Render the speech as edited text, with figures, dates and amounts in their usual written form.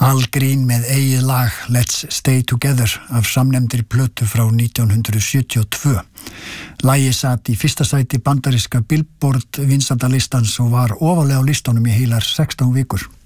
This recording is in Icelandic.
Al Green með eigið lag Let's Stay Together af samnefndri plötu frá 1972. Lagið sat í fyrsta sæti bandaríska Billboard vinsældarlistans og var ofarlega á listanum í heilar 16 vikur.